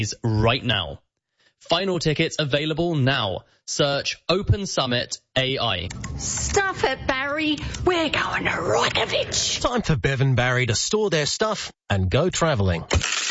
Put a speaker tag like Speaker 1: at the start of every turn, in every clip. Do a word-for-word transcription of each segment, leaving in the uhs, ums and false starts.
Speaker 1: right now. Final tickets available now. Search Open Summit A I.
Speaker 2: Stuff it, Barry. We're going to Rokovich.
Speaker 3: Time for Bev and Barry to store their stuff and go travelling.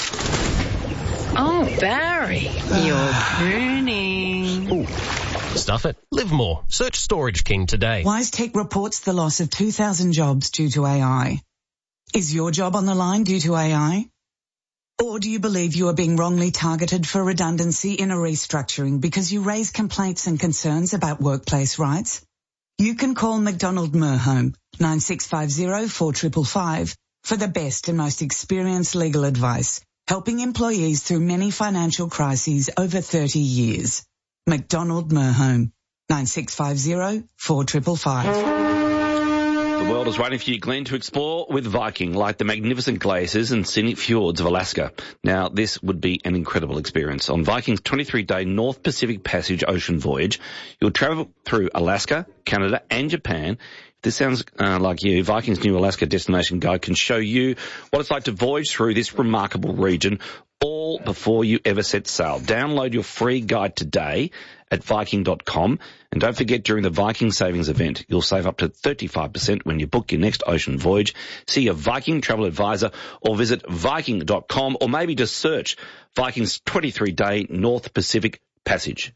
Speaker 2: Oh, Barry, you're pruning.
Speaker 3: Ooh. Stuff it. Live more. Search Storage King today.
Speaker 4: WiseTech reports the loss of two thousand jobs due to A I. Is your job on the line due to A I? Or do you believe you are being wrongly targeted for redundancy in a restructuring because you raise complaints and concerns about workplace rights? You can call McDonald Merhome nine six five zero, four five five five for the best and most experienced legal advice, helping employees through many financial crises over thirty years. McDonald Merhome nine six five zero, four five five five.
Speaker 5: The world is waiting for you, Glenn, to explore with Viking, like the magnificent glaciers and scenic fjords of Alaska. Now, this would be an incredible experience. On Viking's twenty-three day North Pacific Passage ocean voyage, you'll travel through Alaska, Canada and Japan. If this sounds uh, like you, Viking's new Alaska Destination Guide can show you what it's like to voyage through this remarkable region, all before you ever set sail. Download your free guide today at Viking dot com. And don't forget, during the Viking Savings event, you'll save up to thirty-five percent when you book your next ocean voyage. See your Viking travel advisor or visit Viking dot com, or maybe just search Viking's twenty-three day North Pacific Passage.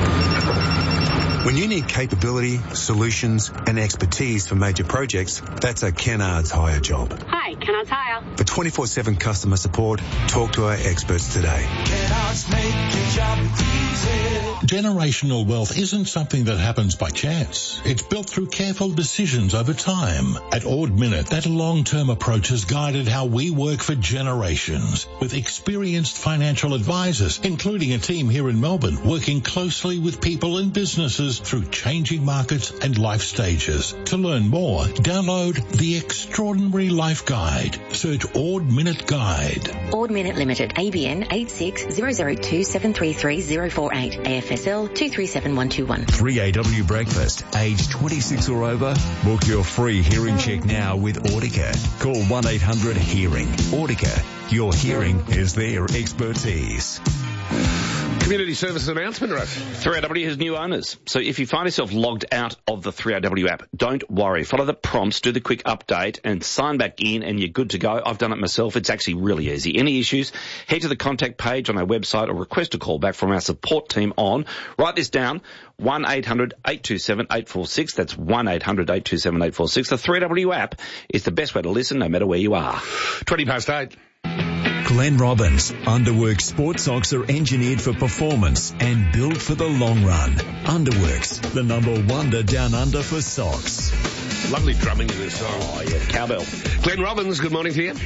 Speaker 6: When you need capability, solutions and expertise for major projects, that's a Kennards Hire job.
Speaker 7: Hi, Kennards Hire.
Speaker 6: For twenty-four seven customer support, talk to our experts today.
Speaker 8: Kennards make your job easy.
Speaker 9: Generational wealth isn't something that happens by chance. It's built through careful decisions over time. At Ord Minnett, that long-term approach has guided how we work for generations, with experienced financial advisors, including a team here in Melbourne, working closely with people and businesses through changing markets and life stages. To learn more, download the Extraordinary Life Guide. Search Ord Minnett Guide.
Speaker 10: Ord Minnett Limited, A B N eight six zero zero two seven three three zero four eight, A F S L two three seven one two one.
Speaker 11: three A W Breakfast, age twenty-six or over? Book your free hearing check now with Audica. Call one eight hundred hearing. Audica, your hearing is their expertise.
Speaker 12: Community service announcement, Russ.
Speaker 5: three A W has new owners. So if you find yourself logged out of the three A W app, don't worry. Follow the prompts, do the quick update and sign back in and you're good to go. I've done it myself. It's actually really easy. Any issues, head to the contact page on our website or request a call back from our support team on, write this down, one eight hundred eight two seven eight four six. That's one eight hundred eight two seven eight four six. The three A W app is the best way to listen no matter where you are.
Speaker 12: twenty past eight.
Speaker 11: Glenn Robbins. Underworks sports socks are engineered for performance and built for the long run. Underworks, the number wonder down under for socks.
Speaker 12: Lovely drumming in this song.
Speaker 5: Oh, yeah, cowbell.
Speaker 12: Glenn Robbins, good morning to you.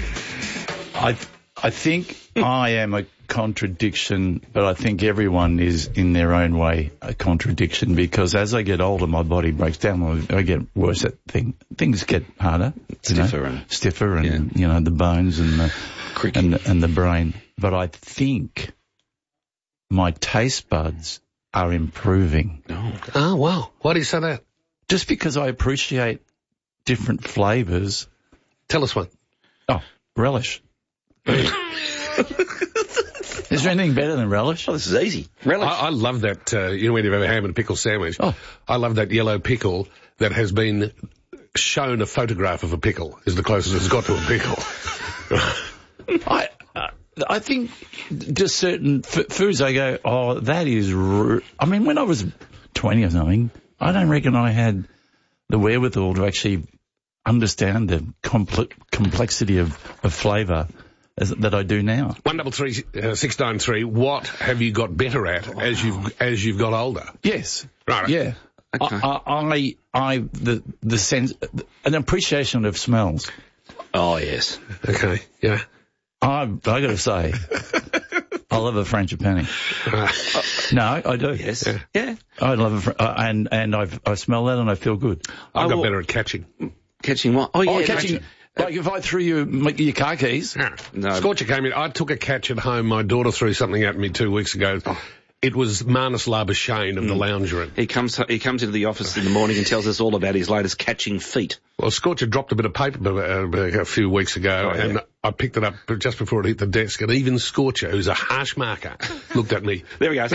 Speaker 13: I I think I am a contradiction, but I think everyone is in their own way a contradiction, because as I get older, my body breaks down. I get worse at things. Things get harder.
Speaker 5: Stiffer
Speaker 13: you know,
Speaker 5: and...
Speaker 13: Stiffer and,
Speaker 5: yeah.
Speaker 13: you know, the bones and the, and, the, and the brain. But I think my taste buds are improving.
Speaker 12: Oh, oh, wow. Why do you say that?
Speaker 13: Just because I appreciate different flavours.
Speaker 12: Tell us one.
Speaker 13: Oh, relish. Is there anything better than relish?
Speaker 5: Oh, this is easy. Relish.
Speaker 12: I, I love that, uh, you know, when you have a ham and pickle sandwich.
Speaker 13: Oh.
Speaker 12: I love that yellow pickle that has been shown a photograph of a pickle is the closest it's got to a pickle.
Speaker 13: I uh, I think just certain f- foods I go, oh, that is... R-. I mean, when I was twenty or something, I don't reckon I had the wherewithal to actually understand the compl- complexity of, of flavour as, that I do now.
Speaker 12: One double three uh, six nine three. What have you got better at oh, as you've as you've got older?
Speaker 13: Yes.
Speaker 12: Right.
Speaker 13: Yeah.
Speaker 5: Okay.
Speaker 13: I, I, I, the the sense, an appreciation of smells.
Speaker 5: Oh yes.
Speaker 12: Okay. Yeah.
Speaker 13: I I got to say, I love a frangipani.
Speaker 12: Uh,
Speaker 13: no, I do.
Speaker 5: Yes.
Speaker 12: Yeah.
Speaker 5: yeah.
Speaker 13: I love a fr- uh, and and I I smell that and I feel good.
Speaker 12: I've
Speaker 5: oh,
Speaker 12: got
Speaker 5: well,
Speaker 12: better at catching.
Speaker 5: Catching what? Oh yeah,
Speaker 13: oh,
Speaker 5: catching.
Speaker 13: catching like if I threw you your car keys.
Speaker 12: Yeah.
Speaker 5: No.
Speaker 12: Scorcher came in. I took a catch at home. My daughter threw something at me two weeks ago.
Speaker 5: Oh.
Speaker 12: It was Marnus Labuschagne of mm. the lounge room.
Speaker 5: He comes he comes into the office in the morning and tells us all about his latest catching feat.
Speaker 12: Well, Scorcher dropped a bit of paper uh, a few weeks ago,
Speaker 5: oh, yeah.
Speaker 12: and I picked it up just before it hit the desk, and even Scorcher, who's a harsh marker, looked at me.
Speaker 5: There he goes.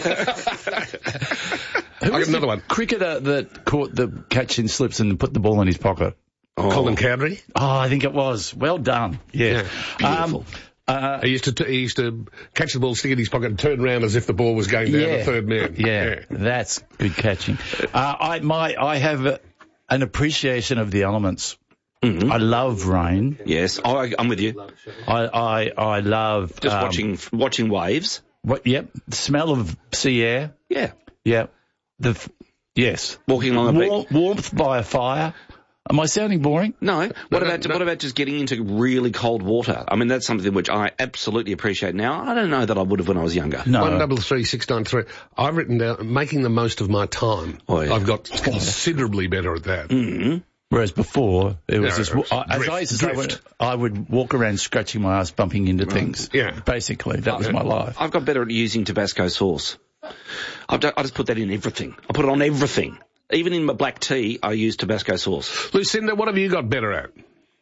Speaker 13: Who
Speaker 12: I
Speaker 13: was
Speaker 12: got another
Speaker 13: the
Speaker 12: one.
Speaker 13: cricketer that caught the catch in slips and put the ball in his pocket?
Speaker 12: Oh. Colin Cowdery.
Speaker 13: Oh, I think it was. Well done. Yeah.
Speaker 12: yeah beautiful.
Speaker 13: Um, uh,
Speaker 12: he used to t- he used to catch the ball, stick it in his pocket, and turn around as if the ball was going down
Speaker 13: yeah,
Speaker 12: the third man.
Speaker 13: Yeah,
Speaker 12: yeah.
Speaker 13: That's good catching. Uh, I my I have a, an appreciation of the elements. Mm-hmm. I love rain.
Speaker 5: Yes, oh, I, I'm with you.
Speaker 13: I I, I love
Speaker 5: just
Speaker 13: um,
Speaker 5: watching watching waves.
Speaker 13: What? Yep. The smell of sea air.
Speaker 5: Yeah.
Speaker 13: Yeah. The f- yes.
Speaker 5: Walking along a
Speaker 13: War-
Speaker 5: beach.
Speaker 13: Warmth by a fire. Am I sounding boring?
Speaker 5: No. What
Speaker 12: no,
Speaker 5: about
Speaker 12: no.
Speaker 5: what about just getting into really cold water? I mean, that's something which I absolutely appreciate now. I don't know that I would have when I was younger.
Speaker 13: No.
Speaker 12: One double three six nine three. I've written down making the most of my time.
Speaker 5: Oh, yeah.
Speaker 12: I've got considerably better at that.
Speaker 5: Mm-hmm.
Speaker 13: Whereas before, it was
Speaker 12: No,
Speaker 13: just,
Speaker 12: it was
Speaker 13: I, as
Speaker 12: drift,
Speaker 13: I used to say,
Speaker 12: drift.
Speaker 13: I would walk around scratching my ass, bumping into things.
Speaker 12: Yeah.
Speaker 13: Basically, that was my life.
Speaker 5: I've got better at using Tabasco sauce. I've done, I just put that in everything. I put it on everything. Even in my black tea, I use Tabasco sauce.
Speaker 12: Lucinda, what have you got better at?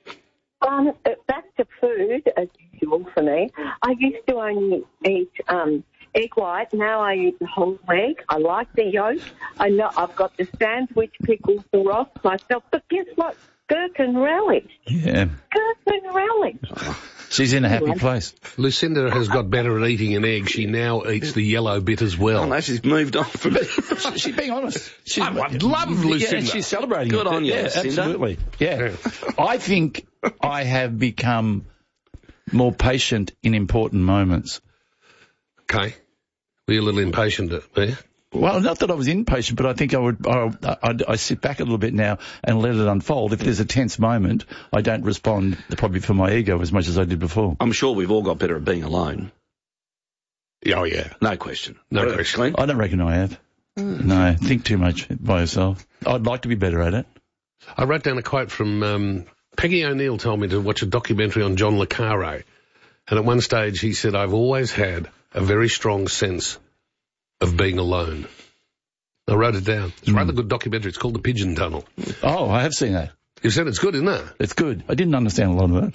Speaker 7: Um, back to food, as usual for me. I used to only eat um, egg white. Now I eat the whole egg. I like the yolk. I know I've got the sandwich pickles for Ross myself. But guess what? Gherkin relish.
Speaker 13: Yeah.
Speaker 7: Gherkin relish.
Speaker 13: She's in a happy place.
Speaker 12: Lucinda has got better at eating an egg. She now eats the yellow bit as well.
Speaker 5: Oh, no, she's moved on from me.
Speaker 13: She's being honest. She's,
Speaker 12: I love Lucinda.
Speaker 13: Yeah, she's celebrating
Speaker 5: Good
Speaker 13: it.
Speaker 5: on you,
Speaker 13: yeah,
Speaker 5: Lucinda.
Speaker 13: absolutely. Yeah. I think I have become more patient in important moments.
Speaker 12: Okay. Were you a little impatient there?
Speaker 13: Well, not that I was impatient, but I think I would, I, I, I sit back a little bit now and let it unfold. If there's a tense moment, I don't respond probably for my ego as much as I did before.
Speaker 5: I'm sure we've all got better at being alone.
Speaker 12: Oh, yeah.
Speaker 5: No question.
Speaker 12: No
Speaker 5: What
Speaker 12: question.
Speaker 5: Glenn?
Speaker 13: I don't reckon I have. Mm. No, think too much by yourself. I'd like to be better at it.
Speaker 12: I wrote down a quote from um, Peggy O'Neill told me to watch a documentary on John le Carre. And at one stage he said, I've always had a very strong sense of being alone. I wrote it down. It's a rather good documentary. It's called The Pigeon Tunnel.
Speaker 13: Oh, I have seen that.
Speaker 12: You said it's good, isn't it?
Speaker 13: It's good. I didn't understand a lot of it.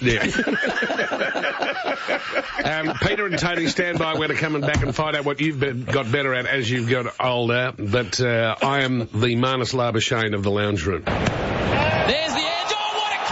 Speaker 12: Yeah. um, Peter and Tony, stand by. We're coming back and find out what you've been, got better at as you've got older. But uh, I am the Marnus Labuschagne of the lounge room.
Speaker 8: There's the edge. Oh, what a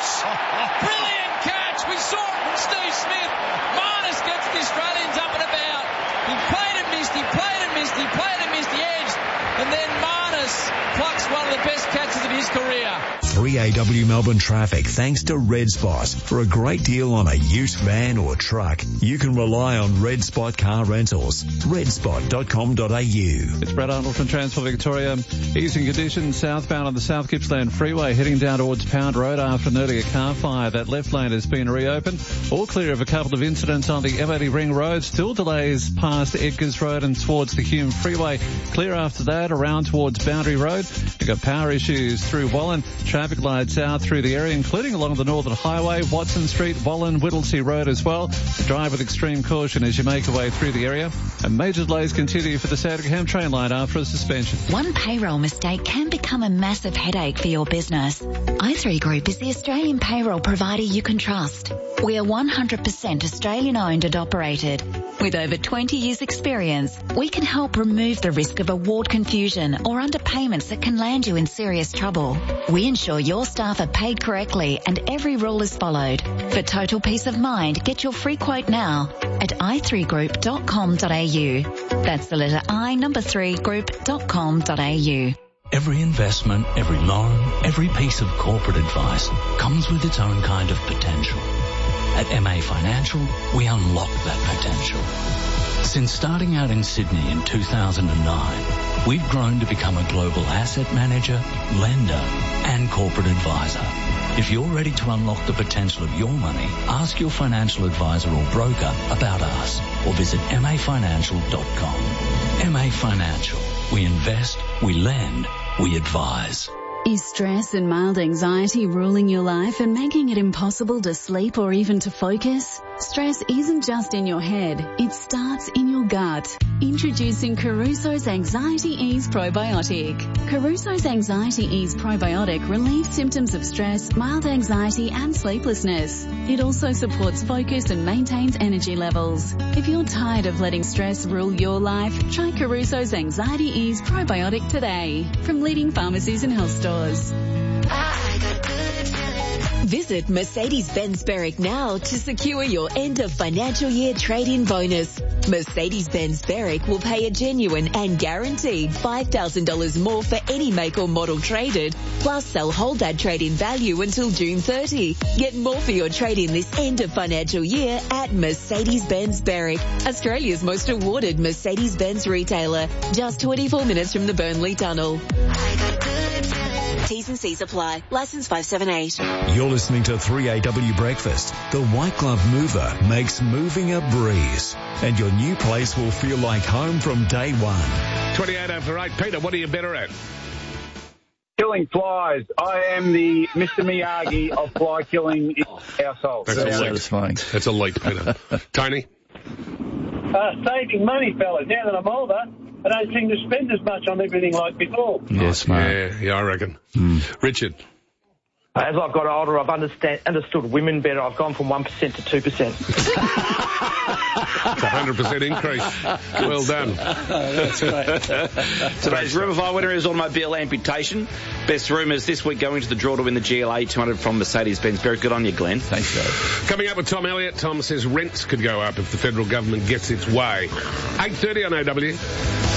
Speaker 8: catch! Brilliant catch. We saw it from Steve Smith. Marnus gets the Australians up and about. He played and missed. He played and missed. He played and missed the edge. And then Marnus plucks one of the best catches of his career.
Speaker 11: three A W Melbourne traffic thanks to Red Spot. For a great deal on a used van or truck, you can rely on Red Spot Car Rentals. red spot dot com dot a u.
Speaker 14: It's Brad Arnold from Transport Victoria. Easing conditions southbound on the South Gippsland Freeway heading down towards Pound Road after an earlier car fire. That left lane has been reopened. All clear of a couple of incidents on the M eighty Ring Road. Still delays past Edgars Road and towards the Hume Freeway. Clear after that around towards Boundary Road. You've got power issues through Wallen. Traffic lights out through the area, including along the Northern Highway, Watson Street, Wallen, Whittlesea Road as well. Drive with extreme caution as you make your way through the area. And major delays continue for the Sandringham train line after a suspension.
Speaker 15: One payroll mistake can become a massive headache for your business. i three Group is the Australian payroll provider you can trust. We are one hundred percent Australian owned and operated. With over twenty years experience, we can help remove the risk of award confusion or underpayments that can land you in serious trouble. We ensure your staff are paid correctly and every rule is followed. For total peace of mind, get your free quote now at i three group dot com dot a u. That's the letter I, number three, group dot com dot a u.
Speaker 16: Every investment, every loan, every piece of corporate advice comes with its own kind of potential. At M A Financial, we unlock that potential. Since starting out in Sydney in two thousand nine, we've grown to become a global asset manager, lender, and corporate advisor. If you're ready to unlock the potential of your money, ask your financial advisor or broker about us or visit m a financial dot com. M A Financial. We invest, we lend, we advise.
Speaker 17: Is stress and mild anxiety ruling your life and making it impossible to sleep or even to focus? Stress isn't just in your head, it starts in your gut. Introducing Caruso's Anxiety Ease Probiotic. Caruso's Anxiety Ease Probiotic relieves symptoms of stress, mild anxiety and sleeplessness. It also supports focus and maintains energy levels. If you're tired of letting stress rule your life, try Caruso's Anxiety Ease Probiotic today from leading pharmacies and health stores.
Speaker 18: Visit Mercedes-Benz Berwick now to secure your end of financial year trade-in bonus. Mercedes-Benz Berwick will pay a genuine and guaranteed five thousand dollars more for any make or model traded, plus they'll hold that trade-in value until June thirtieth. Get more for your trade-in this end of financial year at Mercedes-Benz Berwick, Australia's most awarded Mercedes-Benz retailer, just twenty-four minutes from the Burnley Tunnel. T's and C's apply. Licence five seven eight.
Speaker 11: You're listening to three A W Breakfast. The White Glove Mover makes moving a breeze, and your new place will feel like home from day one.
Speaker 12: twenty-eight after eight. Peter, what are you better at?
Speaker 19: Killing flies. I am the Mister Miyagi of fly killing in the household.
Speaker 12: That's
Speaker 19: So-
Speaker 12: elite. That's elite, Peter. Tony?
Speaker 20: Uh, saving money, fellas. Now that I'm older, I don't seem to spend as much on everything like before.
Speaker 12: Yes, mate. Yeah, yeah, I reckon. Richard?
Speaker 21: As I've got older, I've understand, understood women better. I've gone from one percent to two percent.
Speaker 12: It's a one hundred percent increase. Well done.
Speaker 5: That's great. Today's Rumour Fire winner is automobile amputation. Best rumours this week going to the draw to win the G L A two hundred from Mercedes-Benz. Very good on you, Glenn.
Speaker 12: Thanks, Dave. Coming up with Tom Elliott. Tom says rents could go up if the federal government gets its way. eight thirty on A W.